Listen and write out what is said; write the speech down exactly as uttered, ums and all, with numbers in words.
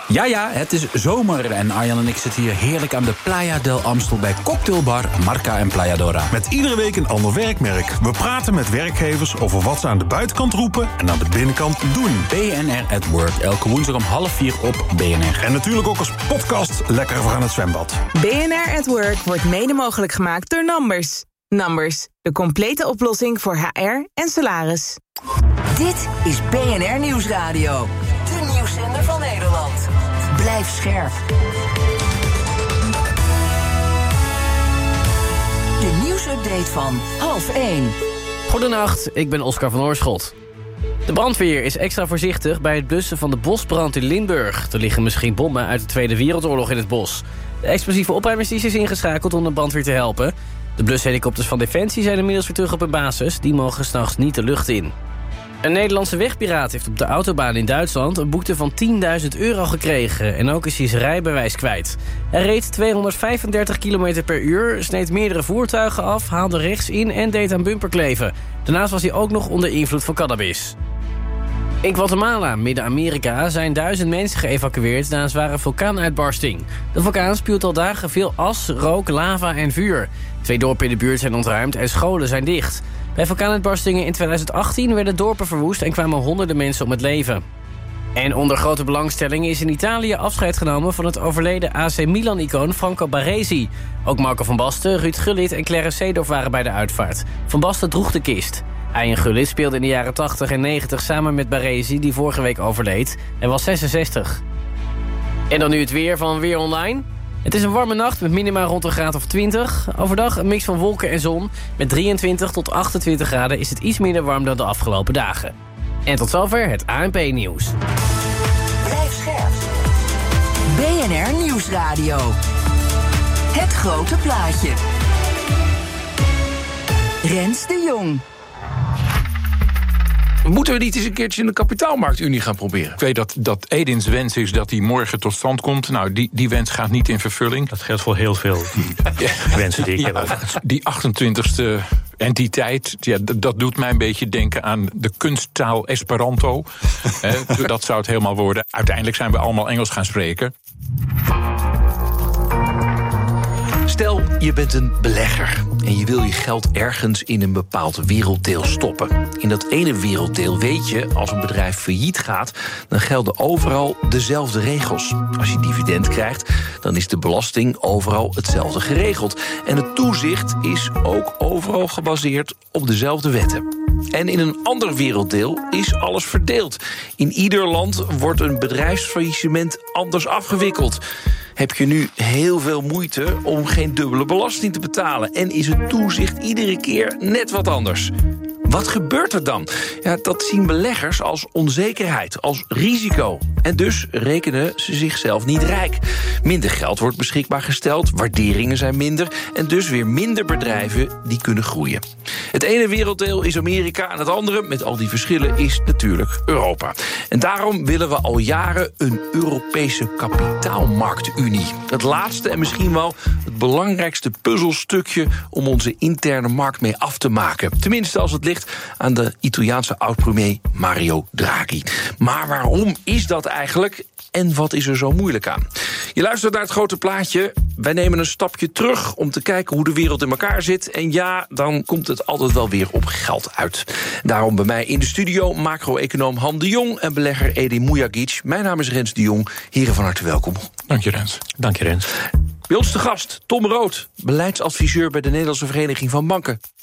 Ja, ja, het is zomer en Arjan en ik zitten hier heerlijk aan de Playa del Amstel bij cocktailbar Marca en Playa Dora. Met iedere week een ander werkmerk. We praten met werkgevers over wat ze aan de buitenkant roepen en aan de binnenkant doen. B N R at Work, elke woensdag om half vier op B N R. En natuurlijk ook als podcast lekker voor aan het zwembad. B N R at Work wordt mede mogelijk gemaakt door Numbers. Numbers, de complete oplossing voor H R en salaris. Dit is B N R Nieuwsradio. De nieuwszender van Nederland. Blijf scherp. De nieuwsupdate van half één. Goedenacht, ik ben Oscar van Oorschot. De brandweer is extra voorzichtig bij het blussen van de bosbrand in Limburg. Er liggen misschien bommen uit de Tweede Wereldoorlog in het bos. De explosieve opruimingsdienst is ingeschakeld om de brandweer te helpen. De blushelikopters van Defensie zijn inmiddels weer terug op hun basis. Die mogen 's nachts niet de lucht in. Een Nederlandse wegpiraat heeft op de autobaan in Duitsland een boete van tienduizend euro gekregen. En ook is hij zijn rijbewijs kwijt. Hij reed tweehonderdvijfendertig kilometer per uur, sneed meerdere voertuigen af, haalde rechts in en deed aan bumperkleven. Daarnaast was hij ook nog onder invloed van cannabis. In Guatemala, Midden-Amerika, zijn duizend mensen geëvacueerd na een zware vulkaanuitbarsting. De vulkaan spuwt al dagen veel as, rook, lava en vuur. Twee dorpen in de buurt zijn ontruimd en scholen zijn dicht. Bij vulkaanuitbarstingen in tweeduizend achttien werden dorpen verwoest en kwamen honderden mensen om het leven. En onder grote belangstelling is in Italië afscheid genomen van het overleden A C Milan-icoon Franco Baresi. Ook Marco van Basten, Ruud Gullit en Clarence Seedorf waren bij de uitvaart. Van Basten droeg de kist. Hij en Gullit speelden in de jaren tachtig en negentig samen met Baresi, die vorige week overleed. Hij was zesenzestig. En dan nu het weer van Weer Online. Het is een warme nacht met minima rond een graad of twintig. Overdag een mix van wolken en zon. Met drieëntwintig tot achtentwintig graden is het iets minder warm dan de afgelopen dagen. En tot zover het A N P-nieuws. Blijf scherp. B N R Nieuwsradio. Het grote plaatje. Rens de Jong. Moeten we niet eens een keertje in de kapitaalmarktunie gaan proberen? Ik weet dat, dat Edins wens is dat die morgen tot stand komt. Nou, die, die wens gaat niet in vervulling. Dat geldt voor heel veel die wensen die ik heb. Ja, die achtentwintigste entiteit, ja, d- dat doet mij een beetje denken aan de kunsttaal Esperanto. He, dat zou het helemaal worden. Uiteindelijk zijn we allemaal Engels gaan spreken. Stel, je bent een belegger en je wil je geld ergens in een bepaald werelddeel stoppen. In dat ene werelddeel weet je, als een bedrijf failliet gaat, dan gelden overal dezelfde regels. Als je dividend krijgt, dan is de belasting overal hetzelfde geregeld. En het toezicht is ook overal gebaseerd op dezelfde wetten. En in een ander werelddeel is alles verdeeld. In ieder land wordt een bedrijfsfaillissement anders afgewikkeld. Heb je nu heel veel moeite om geen dubbele belasting te betalen en is het toezicht iedere keer net wat anders. Wat gebeurt er dan? Ja, dat zien beleggers als onzekerheid, als risico. En dus rekenen ze zichzelf niet rijk. Minder geld wordt beschikbaar gesteld, waarderingen zijn minder en dus weer minder bedrijven die kunnen groeien. Het ene werelddeel is Amerika en het andere, met al die verschillen, is natuurlijk Europa. En daarom willen we al jaren een Europese kapitaalmarktunie. Het laatste en misschien wel het belangrijkste puzzelstukje om onze interne markt mee af te maken. Tenminste als het ligt aan de Italiaanse oud-premier Mario Draghi. Maar waarom is dat eigenlijk en wat is er zo moeilijk aan? Je luistert naar het grote plaatje. Wij nemen een stapje terug om te kijken hoe de wereld in elkaar zit. En ja, dan komt het altijd wel weer op geld uit. Daarom bij mij in de studio macro-econoom Han de Jong en belegger Edin Mujagic. Mijn naam is Rens de Jong. Heren, van harte welkom. Dank je, Rens. Dank je, Rens. Bij ons te gast Tom Rood, beleidsadviseur bij de Nederlandse Vereniging van Banken.